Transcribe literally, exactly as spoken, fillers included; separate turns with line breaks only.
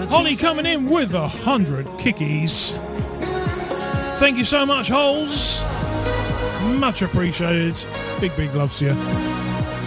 Holly coming in with a hundred kickies. Thank you so much, Holes. Much appreciated. Big, big loves to you.